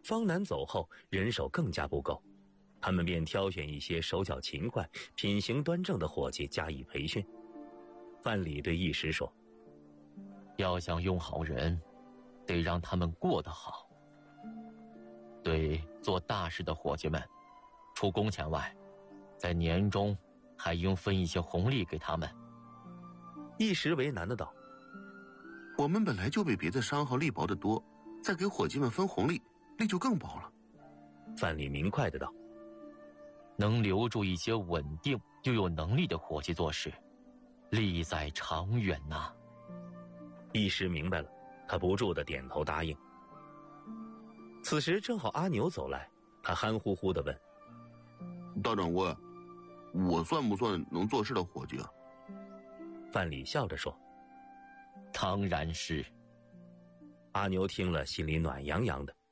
方南走后，人手更加不够，他们便挑选一些手脚勤快、品行端正的伙计加以培训。范蠡对义师说：“ 要想用好人，得让他们过得好。对做大事的伙计们，除工钱外，在年终还应分一些红利给他们。” 义师为难的道：“ 我们本来就比别的商号利薄得多，再给伙计们分红利，利就更薄了。” 范蠡明快的道：“ 能留住一些稳定又有能力的伙计做事，利在长远呐。” 义师明白了，他不住的点头答应。此时正好阿牛走来，他憨乎乎的问：“ 大掌柜，我算不算能做事的伙计啊？” 范蠡笑着说：“ 当然是。” 阿牛听了心里暖洋洋的。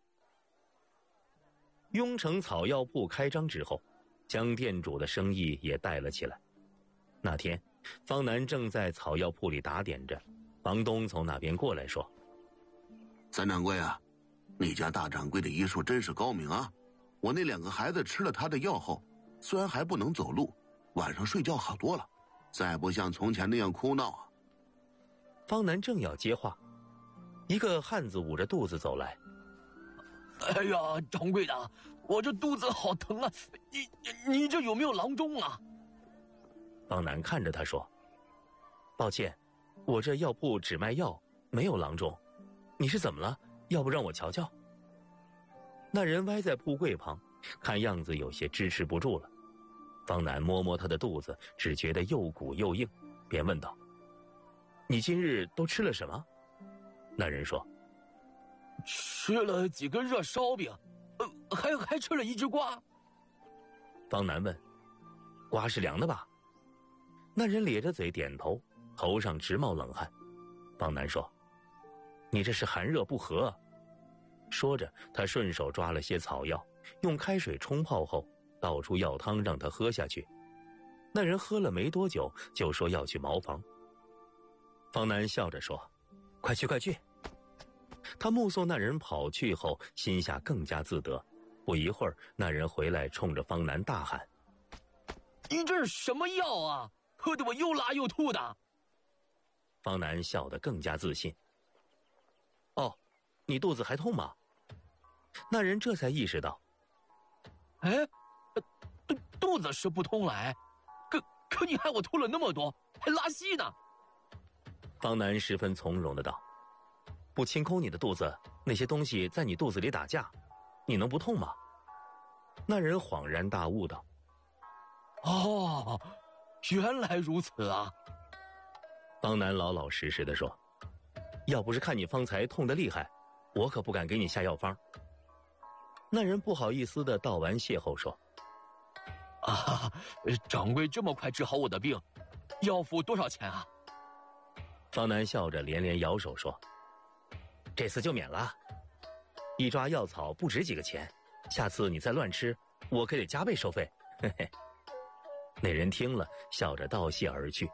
雍城草药铺开张之后，将店主的生意也带了起来。那天方南正在草药铺里打点着，房东从那边过来说：“ 三掌柜啊，你家大掌柜的医术真是高明啊！我那2个孩子吃了他的药后，虽然还不能走路，晚上睡觉好多了，再不像从前那样哭闹啊。” 方南正要接话，一个汉子捂着肚子走来：“ 哎呀，掌柜的，我这肚子好疼啊！你这有没有郎中啊？” 方南看着他说：“抱歉，我这药铺只卖药，没有郎中。你是怎么了？要不让我瞧瞧？”那人歪在铺柜旁，看样子有些支持不住了。方南摸摸他的肚子，只觉得又鼓又硬，便问道：“你今日都吃了什么？”那人说：“ 吃了几根热烧饼，还吃了一只瓜。” 方南问：“瓜是凉的吧？”那人咧着嘴点头，头上直冒冷汗。方南说：“你这是寒热不和。”说着，他顺手抓了些草药，用开水冲泡后，倒出药汤让他喝下去。那人喝了没多久，就说要去茅房。方南笑着说：“快去快去。”他目送那人跑去后，心下更加自得。不一会儿，那人回来，冲着方南大喊：“ 你这是什么药啊？喝得我又拉又吐的。” 方南笑得更加自信：“哦，你肚子还痛吗？”那人这才意识到：“ 哎，肚子是不痛了，哎，可你害我吐了那么多，还拉稀呢。” 方南十分从容的道：“不清空你的肚子，那些东西在你肚子里打架，你能不痛吗？”那人恍然大悟道：“ 哦，原来如此啊。” 方南老老实实的说：“要不是看你方才痛得厉害，我可不敢给你下药方。”那人不好意思的道完谢后说：“ 啊，掌柜这么快治好我的病，要付多少钱啊？” 方南笑着连连摇手说：“这次就免了，一抓药草不值几个钱，下次你再乱吃，我可得加倍收费。”嘿嘿。那人听了，笑着道谢而去。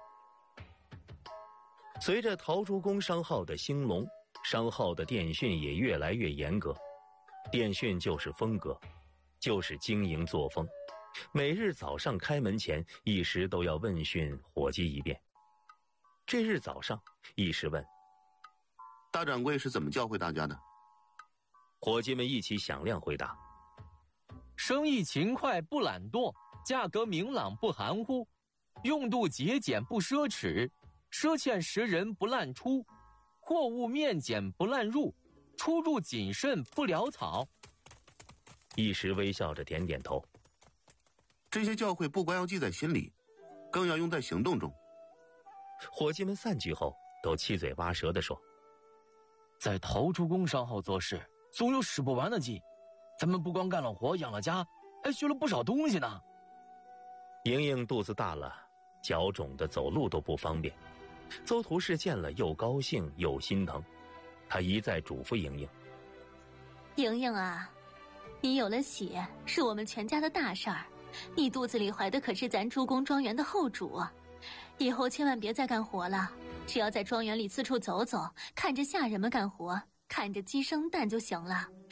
随着陶朱公商号的兴隆，商号的电讯也越来越严格。电讯就是风格，就是经营作风。每日早上开门前，一时都要问讯伙计一遍。这日早上，一时问：“ 大掌柜是怎么教诲大家的？” 伙计们一起响亮回答：“ 生意勤快不懒惰，价格明朗不含糊，用度节俭不奢侈，赊欠识人不滥出，货物面检不滥入，出入谨慎不潦草。” 一时微笑着点点头。 这些教诲不光要记在心里，更要用在行动中。 伙计们散去后，都七嘴八舌地说：“ 在陶朱公商号做事，总有使不完的劲。咱们不光干了活，养了家，还学了不少东西呢。” 莹莹肚子大了，脚肿的走路都不方便。邹图氏见了又高兴又心疼，他一再嘱咐莹莹：“ 莹莹啊，你有了喜，是我们全家的大事儿。你肚子里怀的可是咱朱公庄园的后主，以后千万别再干活了，只要在庄园里四处走走，看着下人们干活，看着鸡生蛋就行了。”